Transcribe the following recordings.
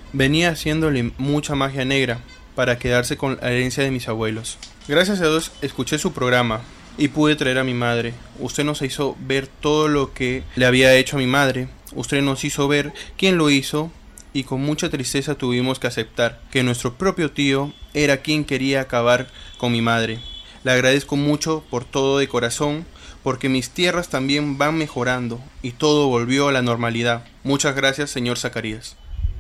venía haciéndole mucha magia negra para quedarse con la herencia de mis abuelos. Gracias a Dios escuché su programa y pude traer a mi madre. Usted nos hizo ver todo lo que le había hecho a mi madre. Usted nos hizo ver quién lo hizo y con mucha tristeza tuvimos que aceptar que nuestro propio tío era quien quería acabar con mi madre. Le agradezco mucho por todo de corazón, porque mis tierras también van mejorando y todo volvió a la normalidad. Muchas gracias, señor Zacarías.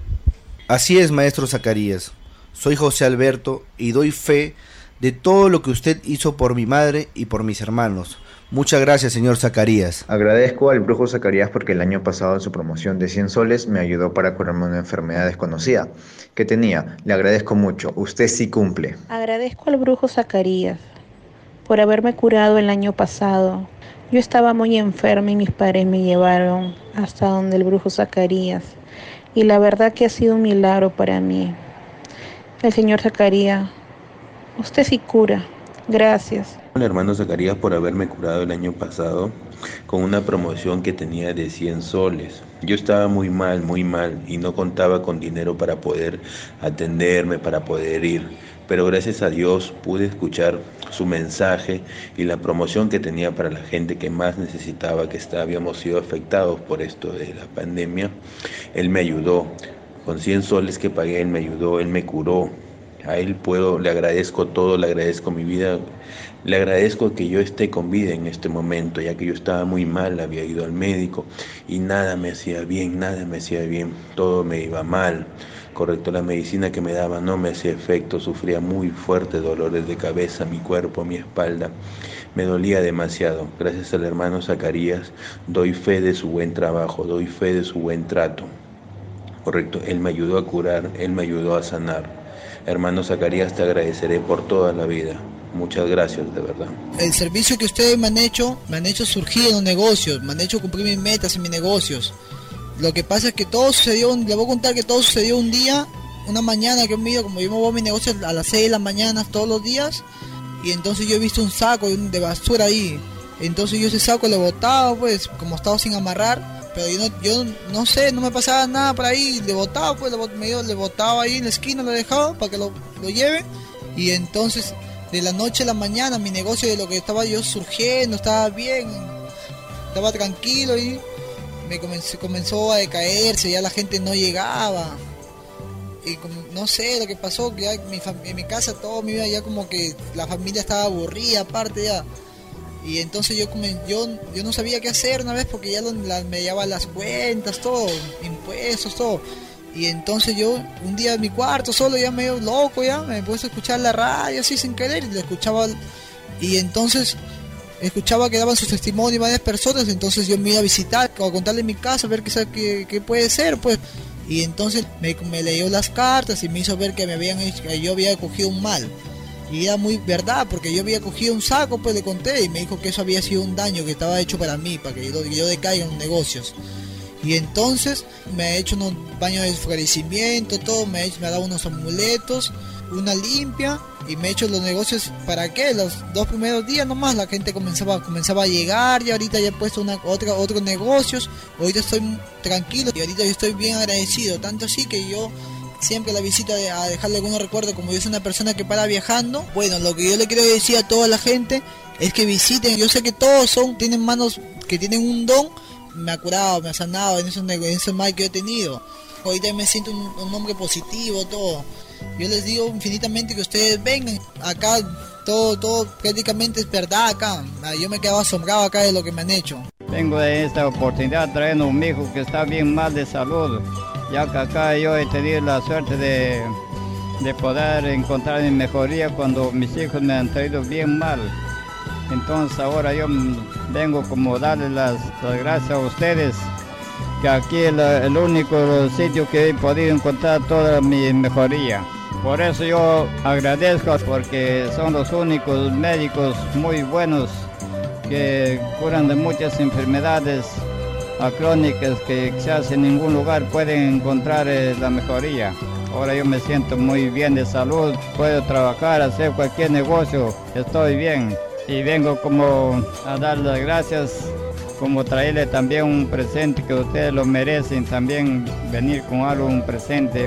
Así es, maestro Zacarías. Soy José Alberto y doy fe de todo lo que usted hizo por mi madre y por mis hermanos. Muchas gracias, señor Zacarías. Agradezco al brujo Zacarías porque el año pasado en su promoción de 100 soles me ayudó para curarme una enfermedad desconocida que tenía. Le agradezco mucho. Usted sí cumple. Agradezco al brujo Zacarías por haberme curado el año pasado. Yo estaba muy enferma y mis padres me llevaron hasta donde el brujo Zacarías. Y la verdad que ha sido un milagro para mí. El señor Zacarías, usted sí cura. Gracias. Al hermano Zacarías por haberme curado el año pasado con una promoción que tenía de 100 soles. Yo estaba muy mal y no contaba con dinero para poder atenderme, para poder ir. Pero gracias a Dios pude escuchar su mensaje y la promoción que tenía para la gente que más necesitaba, que habíamos sido afectados por esto de la pandemia. Él me ayudó. Con 100 soles que pagué, él me ayudó, él me curó. A él le agradezco todo, le agradezco mi vida, le agradezco que yo esté con vida en este momento, ya que yo estaba muy mal, había ido al médico y nada me hacía bien, todo me iba mal. Correcto, la medicina que me daba no me hacía efecto, sufría muy fuertes dolores de cabeza, mi cuerpo, mi espalda, me dolía demasiado. Gracias al hermano Zacarías doy fe de su buen trabajo, doy fe de su buen trato. Correcto, él me ayudó a curar, él me ayudó a sanar. Hermano Zacarías, te agradeceré por toda la vida. Muchas gracias, de verdad. El servicio que ustedes me han hecho surgir en los negocios, me han hecho cumplir mis metas en mis negocios. Lo que pasa es que todo sucedió, le voy a contar que todo sucedió un día, una mañana que me iba, como yo me voy a mi negocio a las 6 de la mañana todos los días, y entonces yo he visto un saco de basura ahí. Entonces yo ese saco le botaba, pues, como estaba sin amarrar. Pero yo no sé, no me pasaba nada por ahí, le botaba, pues le botaba ahí en la esquina, lo dejaba para que lo lleven. Y entonces de la noche a la mañana mi negocio, de lo que estaba yo surgiendo, estaba bien, estaba tranquilo y comenzó a decaerse, ya la gente no llegaba. Y no sé lo que pasó, ya en mi casa todo mi vida ya como que la familia estaba aburrida aparte ya. Y entonces yo no sabía qué hacer una vez porque ya me llevaban las cuentas, todo, impuestos, todo. Y entonces yo un día en mi cuarto solo, ya medio loco, ya me puse a escuchar la radio así sin querer y lo escuchaba. Y entonces escuchaba que daban sus testimonios varias personas, entonces yo me iba a visitar, a contarle en mi casa, a ver qué puede ser, pues. Y entonces me leyó las cartas y me hizo ver que yo había cogido un mal. Y era muy verdad, porque yo había cogido un saco, pues le conté, y me dijo que eso había sido un daño que estaba hecho para mí, para que yo decaiga en los negocios. Y entonces me ha hecho unos baños de esclarecimiento, todo, me ha dado unos amuletos, una limpia, y me ha hecho los negocios. ¿Para qué? Los 2 primeros días nomás la gente comenzaba a llegar, y ahorita ya he puesto otros negocios, ahorita estoy tranquilo, y ahorita yo estoy bien agradecido, tanto así que yo siempre la visita a dejarle algunos recuerdos, como yo soy una persona que para viajando. Bueno, lo que yo le quiero decir a toda la gente es que visiten. Yo sé que todos tienen manos que tienen un don. Me ha curado, me ha sanado en esos mal que yo he tenido. Ahorita me siento un hombre positivo, todo. Yo les digo infinitamente que ustedes vengan acá, todo prácticamente es verdad acá. Yo me quedaba asombrado acá de lo que me han hecho. Vengo de esta oportunidad trayendo a un hijo que está bien mal de salud, ya que acá yo he tenido la suerte de poder encontrar mi mejoría cuando mis hijos me han traído bien mal. Entonces ahora yo vengo como darle las gracias a ustedes, que aquí es el único sitio que he podido encontrar toda mi mejoría. Por eso yo agradezco, porque son los únicos médicos muy buenos que curan de muchas enfermedades crónicas que quizás en ningún lugar pueden encontrar la mejoría. Ahora yo me siento muy bien de salud, puedo trabajar, hacer cualquier negocio, estoy bien. Y vengo como a dar las gracias, como traerle también un presente que ustedes lo merecen, también venir con algo, un presente.